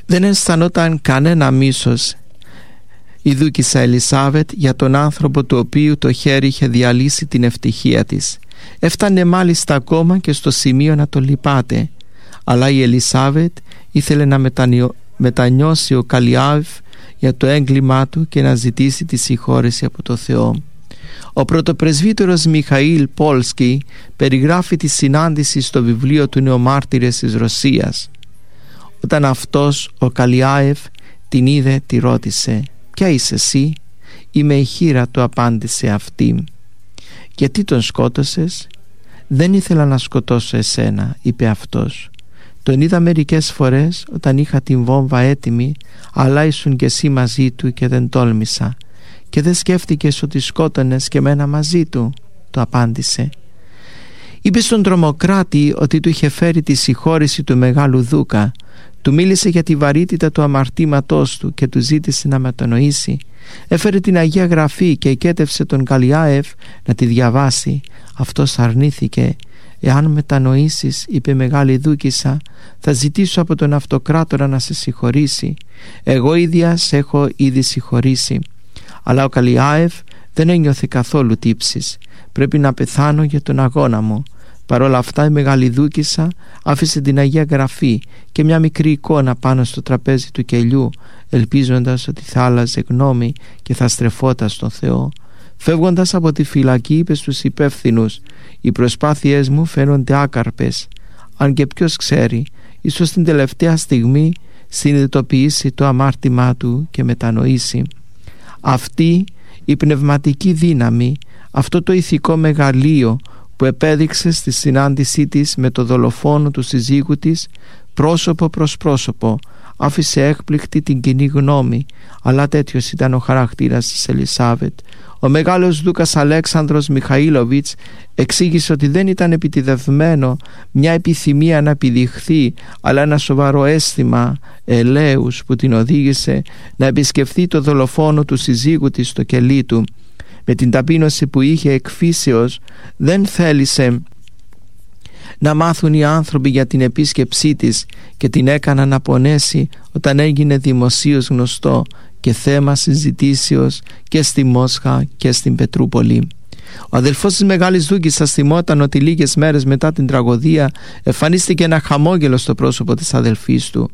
Δεν αισθανόταν κανένα μίσος η δούκισσα Ελισάβετ για τον άνθρωπο του οποίου το χέρι είχε διαλύσει την ευτυχία της. Έφτανε μάλιστα ακόμα και στο σημείο να το λυπάται. Αλλά η Ελισάβετ ήθελε να μετανιώσει ο Καλιάεφ για το έγκλημά του και να ζητήσει τη συγχώρεση από το Θεό. Ο πρωτοπρεσβύτερος Μιχαήλ Πόλσκι περιγράφει τη συνάντηση στο βιβλίο του «Νεομάρτυρες της Ρωσίας». Όταν αυτός, ο Καλιάεφ, την είδε, τη ρώτησε «Ποια είσαι εσύ?» «Είμαι η χήρα», του απάντησε αυτή. «Γιατί τον σκότωσες?» «Δεν ήθελα να σκοτώσω εσένα», είπε αυτός. «Τον είδα μερικές φορές όταν είχα την βόμβα έτοιμη, αλλά ήσουν και εσύ μαζί του και δεν τόλμησα. Και δεν σκέφτηκες ότι σκότωνες και μένα μαζί του?» το απάντησε. Είπε στον τρομοκράτη ότι του είχε φέρει τη συγχώρεση του Μεγάλου Δούκα. Του μίλησε για τη βαρύτητα του αμαρτήματός του και του ζήτησε να μετανοήσει. Έφερε την Αγία Γραφή και εκέτευσε τον Καλιάεφ να τη διαβάσει. Αυτός αρνήθηκε. «Εάν μετανοήσεις», είπε Μεγάλη Δούκισσα, «θα ζητήσω από τον Αυτοκράτορα να σε συγχωρήσει. Εγώ ίδια σε έχω ήδη συγχωρήσει». Αλλά ο Καλιάεφ δεν ένιωθε καθόλου τύψεις. «Πρέπει να πεθάνω για τον αγώνα μου». Παρ' όλα αυτά η Μεγάλη Δούκισσα άφησε την Αγία Γραφή και μια μικρή εικόνα πάνω στο τραπέζι του κελιού, ελπίζοντας ότι θα άλλαζε γνώμη και θα στρεφόταν στον Θεό. Φεύγοντας από τη φυλακή, είπε στους υπεύθυνους: «Οι προσπάθειές μου φαίνονται άκαρπες. Αν και ποιος ξέρει, ίσως την τελευταία στιγμή συνειδητοποιήσει το αμάρτημά του και μετανοήσει». Αυτή η πνευματική δύναμη, αυτό το ηθικό μεγαλείο που επέδειξε στη συνάντησή της με το δολοφόνο του συζύγου της, πρόσωπο προς πρόσωπο, άφησε έκπληκτη την κοινή γνώμη. Αλλά τέτοιος ήταν ο χαρακτήρας της Ελισάβετ. Ο μεγάλος Δούκας Αλέξανδρος Μιχαήλοβιτς εξήγησε ότι δεν ήταν επιτιδευμένο μια επιθυμία να επιδειχθεί, αλλά ένα σοβαρό αίσθημα ελέους που την οδήγησε να επισκεφθεί το δολοφόνο του συζύγου της στο κελί του. Με την ταπείνωση που είχε εκ φύσεως, δεν θέλησε να μάθουν οι άνθρωποι για την επίσκεψή της και την έκαναν να πονέσει όταν έγινε δημοσίως γνωστό και θέμα συζητήσεως και στη Μόσχα και στην Πετρούπολη. Ο αδελφός της Μεγάλης Δούκισσας θυμόταν ότι λίγες μέρες μετά την τραγωδία εμφανίστηκε ένα χαμόγελο στο πρόσωπο της αδελφής του.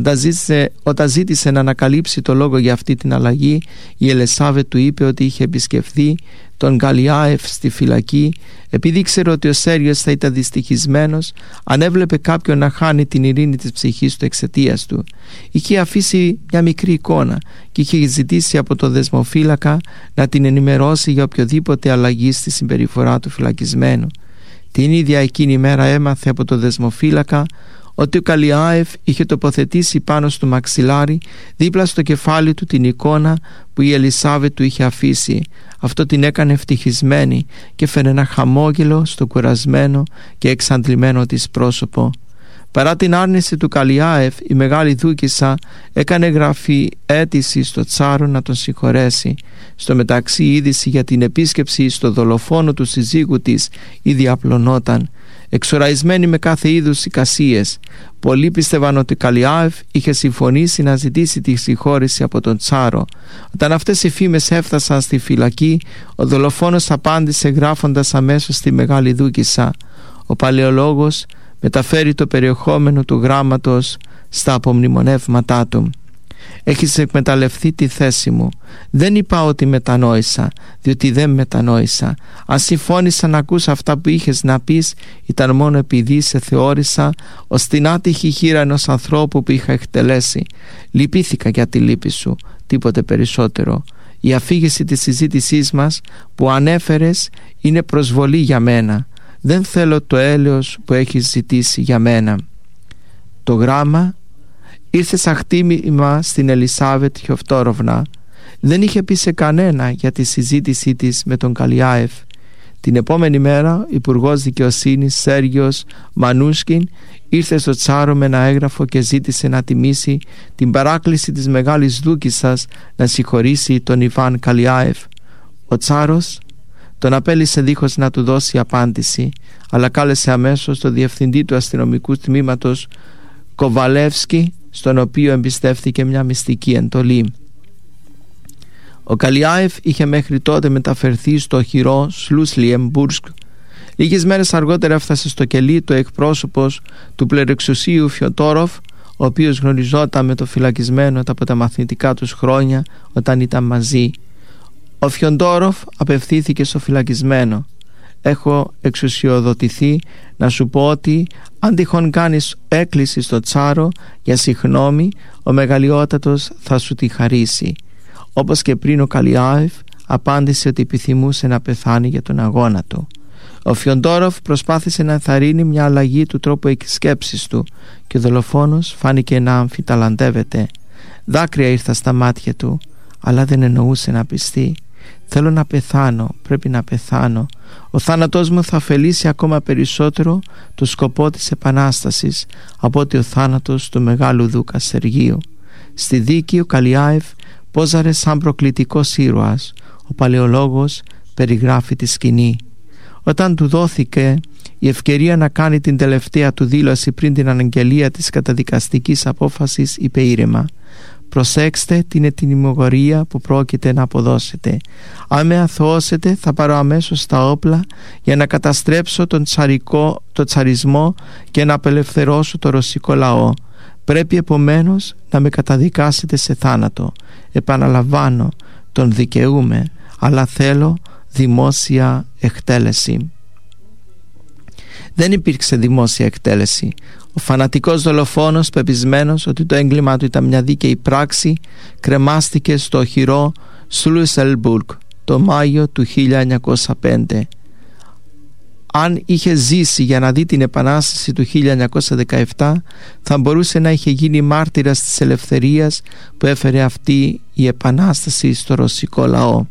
Όταν ζήτησε να ανακαλύψει το λόγο για αυτή την αλλαγή, η Ελισάβετ του είπε ότι είχε επισκεφθεί τον Καλιάεφ στη φυλακή επειδή ήξερε ότι ο Σέργιος θα ήταν δυστυχισμένος αν έβλεπε κάποιον να χάνει την ειρήνη της ψυχής του εξαιτίας του. Είχε αφήσει μια μικρή εικόνα και είχε ζητήσει από το δεσμοφύλακα να την ενημερώσει για οποιοδήποτε αλλαγή στη συμπεριφορά του φυλακισμένου. Την ίδια εκείνη μέρα έμαθε από το δεσμοφύλακα ότι ο Καλιάεφ είχε τοποθετήσει πάνω στο μαξιλάρι δίπλα στο κεφάλι του την εικόνα που η Ελισάβετ του είχε αφήσει. Αυτό την έκανε ευτυχισμένη και φέρε ένα χαμόγελο στο κουρασμένο και εξαντλημένο της πρόσωπο. Παρά την άρνηση του Καλιάεφ, η Μεγάλη Δούκισσα έκανε γραφή αίτηση στο Τσάρο να τον συγχωρέσει. Στο μεταξύ η είδηση για την επίσκεψη στο δολοφόνο του συζύγου της ήδη απλωνόταν, εξοραϊσμένη με κάθε είδους εικασίες. Πολλοί πίστευαν ότι Καλιάεφ είχε συμφωνήσει να ζητήσει τη συγχώρεση από τον Τσάρο. Όταν αυτές οι φήμες έφτασαν στη φυλακή, ο δολοφόνος απάντησε γράφοντας αμέσως στη Μεγάλη Δούκισσα. Ο παλαιολόγος μεταφέρει το περιεχόμενο του γράμματος στα απομνημονεύματά του. «Έχεις εκμεταλλευτεί τη θέση μου. Δεν είπα ότι μετανόησα, διότι δεν μετανόησα. Αν συμφώνησα να ακούς αυτά που είχες να πεις, ήταν μόνο επειδή σε θεώρησα ως την άτυχη χείρα ενός ανθρώπου που είχα εκτελέσει. Λυπήθηκα για τη λύπη σου, τίποτε περισσότερο. Η αφήγηση της συζήτησής μας που ανέφερες είναι προσβολή για μένα. Δεν θέλω το έλεος που έχεις ζητήσει για μένα». Το γράμμα ήρθε σαν χτύπημα στην Ελισάβετ Χιοφτόροβνα. Δεν είχε πει σε κανένα για τη συζήτησή της με τον Καλιάεφ. Την επόμενη μέρα ο Υπουργός Δικαιοσύνης Σέργιος Μανούσκιν ήρθε στο Τσάρο με ένα έγγραφο και ζήτησε να τιμήσει την παράκληση της Μεγάλης Δούκισσας να συγχωρήσει τον Ιβάν Καλιάεφ. Ο Τσάρος τον απέλησε δίχως να του δώσει απάντηση, αλλά κάλεσε αμέσως τον διευθυντή του αστυνομικού τμήματος Κοβαλεύσκι στον οποίο εμπιστεύθηκε μια μυστική εντολή. Ο Καλιάεφ είχε μέχρι τότε μεταφερθεί στο οχυρό Σλούσλιεμπουργκ. Λίγες μέρες αργότερα έφτασε στο κελί του εκπρόσωπος του πλερεξουσίου Φιοντόροφ, ο οποίος γνωριζόταν με το φυλακισμένο από τα μαθητικά τους χρόνια όταν ήταν μαζί. Ο Φιοντόροφ απευθύνθηκε στο φυλακισμένο: «Έχω εξουσιοδοτηθεί να σου πω ότι αν τυχόν κάνεις έκκληση στο Τσάρο για συγνώμη, ο Μεγαλειότατος θα σου τη χαρίσει». Όπως και πριν, ο Καλιάεφ απάντησε ότι επιθυμούσε να πεθάνει για τον αγώνα του. Ο Φιοντόροφ προσπάθησε να ενθαρρύνει μια αλλαγή του τρόπου σκέψης του και ο δολοφόνος φάνηκε να αμφιταλαντεύεται. Δάκρυα ήρθαν στα μάτια του, αλλά δεν εννοούσε να πιστεί. «Θέλω να πεθάνω, πρέπει να πεθάνω. Ο θάνατός μου θα ωφελήσει ακόμα περισσότερο το σκοπό της Επανάστασης από ότι ο θάνατος του Μεγάλου Δούκα Σεργίου». Στη δίκη ο Καλιάεφ πόζαρε σαν προκλητικός ήρωας. Ο παλαιολόγος περιγράφει τη σκηνή. Όταν του δόθηκε η ευκαιρία να κάνει την τελευταία του δήλωση πριν την αναγγελία της καταδικαστικής απόφασης, είπε ήρεμα: «Προσέξτε την ετοιμιγορία που πρόκειται να αποδώσετε. Αν με αθωώσετε, θα πάρω αμέσως τα όπλα για να καταστρέψω τον τσαρισμό και να απελευθερώσω το ρωσικό λαό. Πρέπει επομένως να με καταδικάσετε σε θάνατο. Επαναλαμβάνω, τον δικαιούμαι, αλλά θέλω δημόσια εκτέλεση». Δεν υπήρξε δημόσια εκτέλεση. Ο φανατικός δολοφόνος, πεπισμένος ότι το έγκλημά του ήταν μια δίκαιη πράξη, κρεμάστηκε στο οχυρό Σλούσελμπουργκ το Μάιο του 1905. Αν είχε ζήσει για να δει την Επανάσταση του 1917, θα μπορούσε να είχε γίνει μάρτυρας της ελευθερίας που έφερε αυτή η Επανάσταση στο ρωσικό λαό.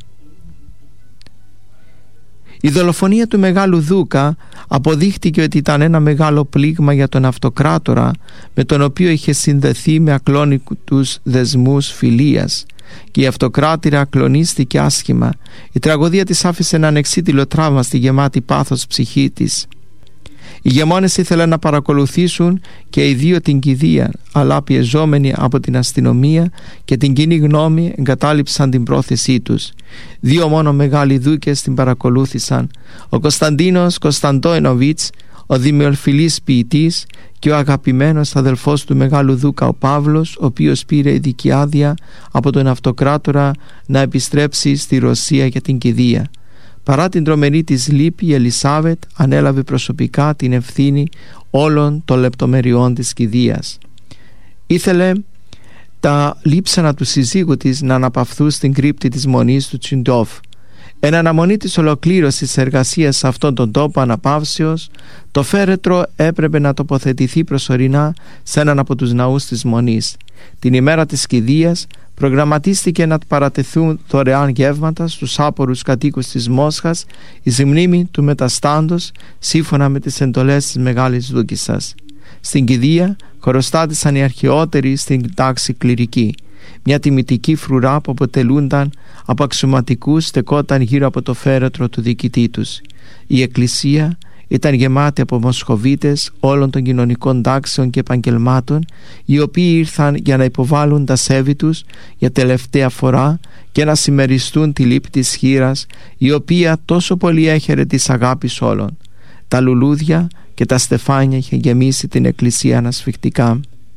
Η δολοφονία του Μεγάλου Δούκα αποδείχτηκε ότι ήταν ένα μεγάλο πλήγμα για τον αυτοκράτορα, με τον οποίο είχε συνδεθεί με ακλόνητους δεσμούς φιλίας, και η αυτοκράτηρα κλονίστηκε άσχημα. Η τραγωδία της άφησε ένα ανεξίτηλο τραύμα στη γεμάτη πάθος ψυχή της. Οι ηγεμόνες ήθελαν να παρακολουθήσουν και οι δύο την κηδεία, αλλά πιεζόμενοι από την αστυνομία και την κοινή γνώμη εγκατάλειψαν την πρόθεσή τους. Δύο μόνο μεγάλοι δούκες την παρακολούθησαν: ο Κωνσταντίνος Κωνσταντόινοβιτς, ο δημιουργφιλής ποιητής, και ο αγαπημένος αδελφός του Μεγάλου Δούκα, ο Παύλος, ο οποίος πήρε ειδική άδεια από τον αυτοκράτορα να επιστρέψει στη Ρωσία για την κηδεία. Παρά την τρομερή της λύπη, η Ελισάβετ ανέλαβε προσωπικά την ευθύνη όλων των λεπτομεριών της κηδείας. Ήθελε τα λείψανα του συζύγου της να αναπαυθούν στην κρύπτη της μονής του Τσιντόφ. Εν αναμονή της ολοκλήρωσης εργασίας σε αυτόν τον τόπο αναπαύσεως, το φέρετρο έπρεπε να τοποθετηθεί προσωρινά σε έναν από τους ναούς της μονής. Την ημέρα της κηδείας προγραμματίστηκε να παρατεθούν δωρεάν γεύματα στους άπορους κατοίκους της Μόσχας εις μνήμη του μεταστάντος, σύμφωνα με τις εντολές της Μεγάλης Δούκισσας. Στην κηδεία χωροστάτησαν οι αρχαιότεροι στην τάξη κληρική. Μια τιμητική φρουρά που αποτελούνταν από αξιωματικούς στεκόταν γύρω από το φέρετρο του διοικητή τους. Η εκκλησία ήταν γεμάτη από μοσχοβίτες όλων των κοινωνικών τάξεων και επαγγελμάτων, οι οποίοι ήρθαν για να υποβάλουν τα σέβη τους για τελευταία φορά και να συμμεριστούν τη λύπη της χήρας, η οποία τόσο πολύ έχερε της αγάπης όλων. Τα λουλούδια και τα στεφάνια είχε γεμίσει την εκκλησία ανασφιχτικά.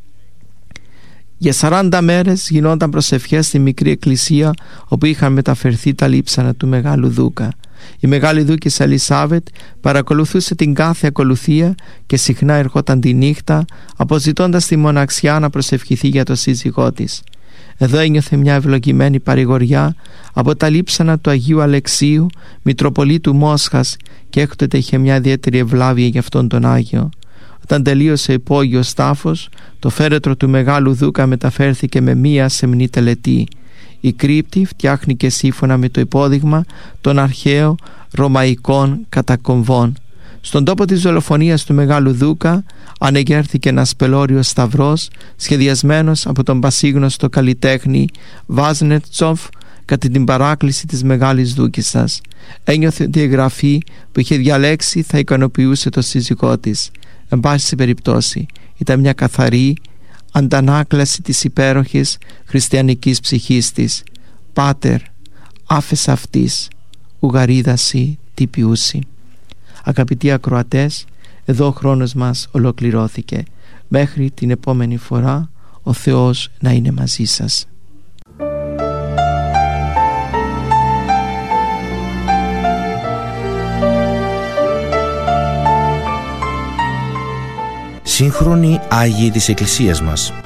Για 40 μέρες γινόταν προσευχές στη μικρή εκκλησία όπου είχαν μεταφερθεί τα λείψανα του Μεγάλου Δούκα. Η Μεγάλη Δούκισσα Ελισάβετ παρακολουθούσε την κάθε ακολουθία και συχνά ερχόταν τη νύχτα, αποζητώντας τη μοναξιά να προσευχηθεί για το σύζυγό της. Εδώ ένιωθε μια ευλογημένη παρηγοριά από τα λείψανα του Αγίου Αλεξίου, Μητροπολίτου Μόσχας, και έκτοτε είχε μια ιδιαίτερη ευλάβεια για αυτόν τον Άγιο. Όταν τελείωσε ο υπόγειος τάφος, το φέρετρο του Μεγάλου Δούκα μεταφέρθηκε με μία σεμνή τελετή. Η κρύπτη φτιάχνηκε σύμφωνα με το υπόδειγμα των αρχαίων ρωμαϊκών κατακομβών. Στον τόπο της δολοφονίας του Μεγάλου Δούκα ανεγέρθηκε ένας πελώριος σταυρός σχεδιασμένος από τον πασίγνωστο καλλιτέχνη Βάζνετσοφ κατά την παράκληση της Μεγάλης Δούκισσας. Ένιωθε ότι η εγγραφή που είχε διαλέξει θα ικανοποιούσε το σύζυγό της. Εν πάση περιπτώσει, ήταν μια καθαρή, αντανάκλαση της υπέροχης χριστιανικής ψυχής της. «Πάτερ, άφες αυτής, ουγαρίδαση τυπιούσι». Αγαπητοί ακροατές, εδώ ο χρόνος μας ολοκληρώθηκε. Μέχρι την επόμενη φορά, ο Θεός να είναι μαζί σας. Σύγχρονοι Άγιοι της Εκκλησίας μας.